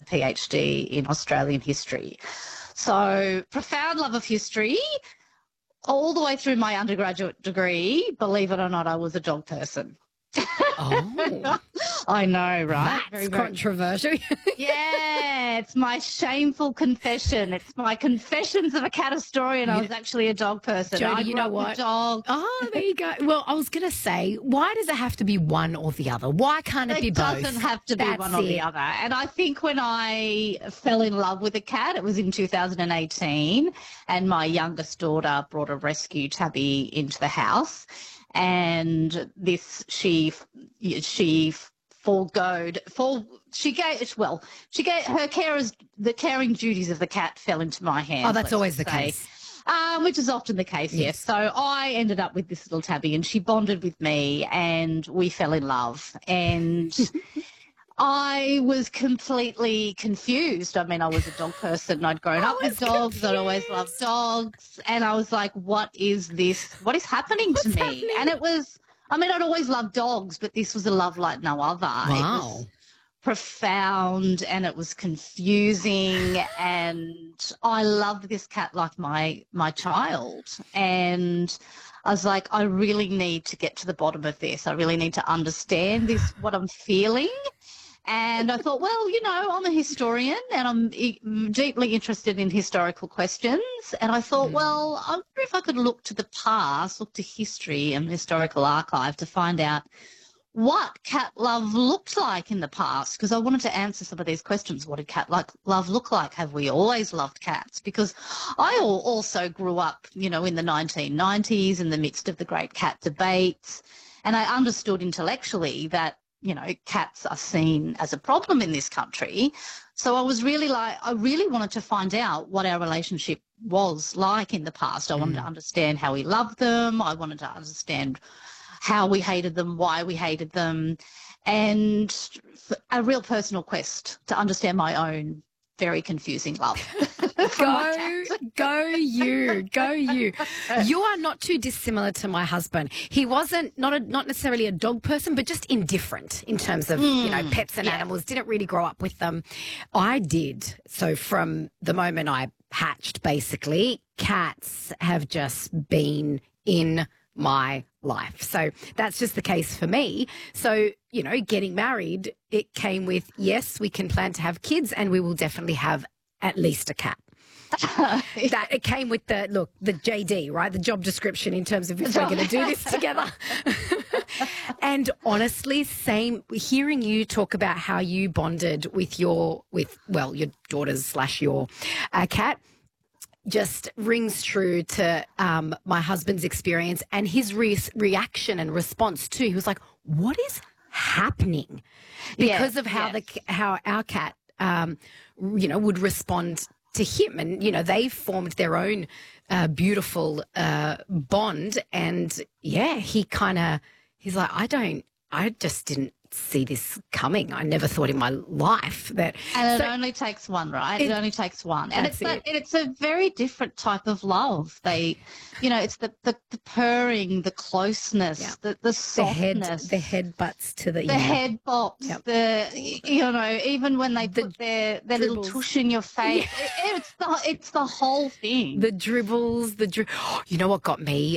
PhD in Australian history. So profound love of history. All the way through my undergraduate degree, believe it or not, I was a dog person. Oh, I know, right? that's controversial. Yeah, it's my shameful confession. It's my confessions of a cat historian. I was actually a dog person. Jodie, I you grew know up what? with dogs. Oh, there you go. Well, I was going to say, why does it have to be one or the other? Why can't it be both? It doesn't have to be That's one or the it. other. And I think when I fell in love with a cat, it was in 2018, and my youngest daughter brought a rescue tabby into the house. And she gave her carers, the caring duties of the cat fell into my hands. Oh, that's always the case. Which is often the case, yes. So I ended up with this little tabby, and she bonded with me, and we fell in love. And I was completely confused. I mean, I was a dog person. I'd grown up with dogs. I'd always loved dogs. And I was like, what is this? What is happening to me? And it was, I mean, I'd always loved dogs, but this was a love like no other. Wow. It was profound, and it was confusing, and I loved this cat like my child. And I was like, I really need to get to the bottom of this. I really need to understand this, what I'm feeling. And I thought, well, you know, I'm a historian and I'm deeply interested in historical questions. And I thought, well, I wonder if I could look to the past, look to history and historical archive to find out what cat love looked like in the past, because I wanted to answer some of these questions. What did cat love look like? Have we always loved cats? Because I also grew up, you know, in the 1990s in the midst of the great cat debates, and I understood intellectually that, you know, cats are seen as a problem in this country. So I was really I really wanted to find out what our relationship was like in the past. I wanted to understand how we loved them. I wanted to understand how we hated them, why we hated them, and a real personal quest to understand my own very confusing love. Go you. You are not too dissimilar to my husband. He wasn't not necessarily a dog person, but just indifferent in terms of, you know, pets and animals. Didn't really grow up with them. I did. So from the moment I hatched, basically, cats have just been in my life. So that's just the case for me. So, you know, getting married, it came with, yes, we can plan to have kids and we will definitely have at least a cat. That it came with the JD, right? The job description in terms of if we're going to do this together. And honestly, same, hearing you talk about how you bonded with your daughters / your cat, just rings true to my husband's experience and his reaction and response too. He was like, what is happening? Because of how how our cat, you know, would respond to him. And, you know, they formed their own beautiful bond. And, yeah, he's like, I just didn't see this coming. I never thought in my life that. And it only takes one, right? It only takes one. And it's a very different type of love. You know, it's the purring, the closeness, the softness. The head butts to the head bops, you know, even when they put their little tush in your face, it's the whole thing. The dribbles, you know what got me?